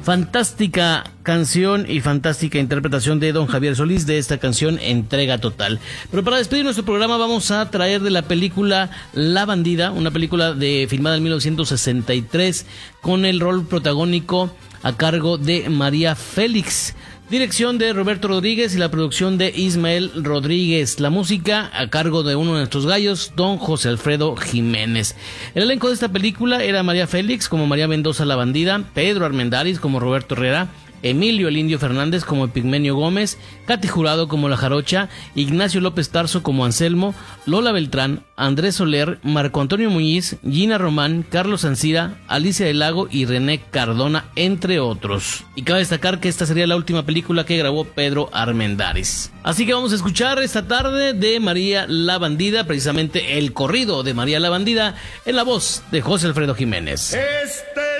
Fantástica canción y fantástica interpretación de don Javier Solís de esta canción Entrega Total. Pero para despedir nuestro programa vamos a traer de la película La Bandida, una película filmada en 1963 con el rol protagónico a cargo de María Félix. Dirección de Roberto Rodríguez y la producción de Ismael Rodríguez. La música a cargo de uno de nuestros gallos, don José Alfredo Jiménez. El elenco de esta película era María Félix como María Mendoza la Bandida, Pedro Armendáriz como Roberto Herrera, Emilio el Indio Fernández como Epigmenio Gómez, Katy Jurado como La Jarocha, Ignacio López Tarso como Anselmo, Lola Beltrán, Andrés Soler, Marco Antonio Muñiz, Gina Román, Carlos Ancira, Alicia del Lago y René Cardona, entre otros. Y cabe destacar que esta sería la última película que grabó Pedro Armendáriz. Así que vamos a escuchar esta tarde de María la Bandida, precisamente el corrido de María la Bandida, en la voz de José Alfredo Jiménez. Este